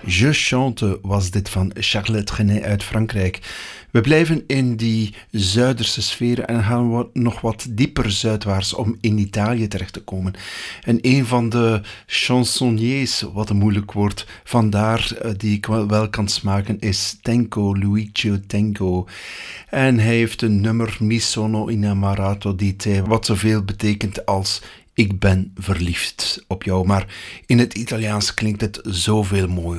Je chante was dit van Charlotte René uit Frankrijk. We blijven in die Zuiderse sfeer en gaan we nog wat dieper zuidwaarts om in Italië terecht te komen. En een van de chansonniers, wat een moeilijk woord, vandaar die ik wel kan smaken, is Tenco, Luigi Tenco. En hij heeft een nummer Mi sono innamorato di te, wat zoveel betekent als ik ben verliefd op jou. Maar in het Italiaans klinkt het zoveel mooier.